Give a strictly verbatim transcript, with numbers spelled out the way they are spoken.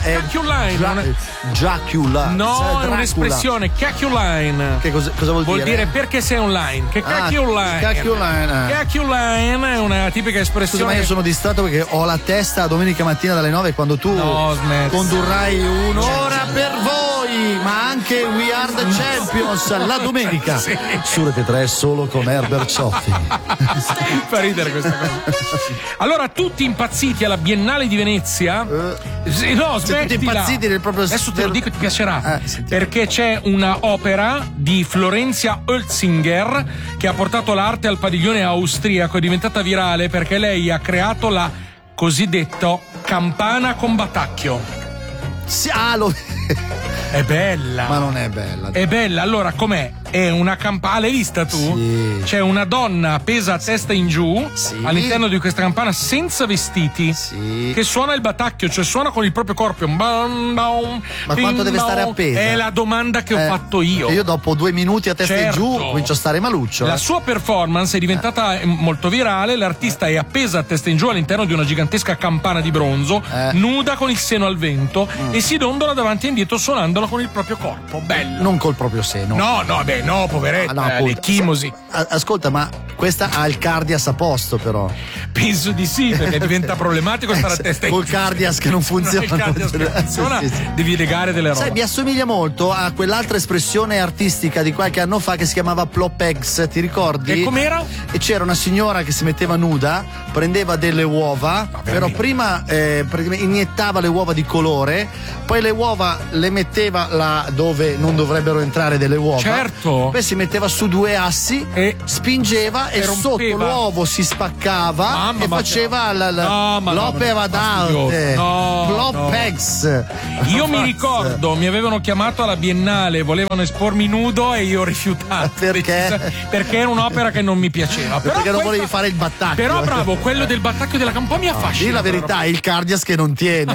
È Cacchioline. Dra- Dracula. No, Dracula. è un'espressione. Cacchioline. Che cosa, cosa vuol, Vuol dire? dire perché sei online. Che Ah, cacchioline. cacchioline. Cacchioline è una tipica Scusa, espressione. ma io sono distratto perché ho la testa domenica mattina dalle nove quando tu No, smetti. condurrai un'ora per voi, ma anche We Are the Champions la domenica Sì. su Rete tre solo con Herbert Cioffi. Fa ridere questa cosa. Allora, tutti impazziti alla Biennale di Venezia. Sì, no, Siete tutti smettila. impazziti nel proprio Adesso te lo dico e ti piacerà. Eh, sentiamo. perché c'è una opera di Florencia Oelzinger che ha portato l'arte al padiglione austriaco, è diventata virale perché lei ha creato la cosiddetta campana con battacchio. Sì, ah, lo... È bella. ma non è bella. È bella, allora com'è? È una campana, l'hai vista tu? Sì. C'è una donna appesa a testa in giù Sì. all'interno di questa campana senza vestiti Sì. che suona il battacchio, cioè suona con il proprio corpo. Bam, bam, Ma bim, quanto deve bam. stare appesa? È la domanda che ho Eh, fatto io. Io dopo due minuti a testa Certo. in giù comincio a stare maluccio. La eh. sua performance è diventata eh, molto virale. L'artista è appesa a testa in giù all'interno di una gigantesca campana di bronzo, Eh. nuda con il seno al vento e si dondola davanti e indietro suonandola con il proprio corpo. Bello. Non col proprio seno. No, no, beh, no, poveretto. Ah, no, eh, appunto. l'ecchimosi. A- Ascolta, ma questa ha il cardias a posto, però. Penso di sì, perché diventa problematico stare a testa in Col giù. cardias che non funziona. Il cardias che non funziona, Sì, sì. devi legare delle robe. Sai, mi assomiglia molto a quell'altra espressione artistica di qualche anno fa che si chiamava Plopex, ti ricordi? E com'era? E c'era una signora che si metteva nuda, prendeva delle uova, però prima eh, praticamente iniettava le uova di colore, poi le uova le metteva là dove non dovrebbero entrare delle uova. Certo. Poi si metteva su due assi, E spingeva e, e sotto rompeva. l'uovo si spaccava Mamma, e ma faceva la, la, No, ma no, l'opera ma d'arte. no, Plopex. Io mi ricordo, mi avevano chiamato alla Biennale, volevano espormi nudo e io ho rifiutato. Perché? Perché era un'opera che non mi piaceva. Però Perché non questa- volevi fare il battacchio. Però bravo, quello del battacchio della campana mi affascina. Dì la verità, il cardias che non tiene.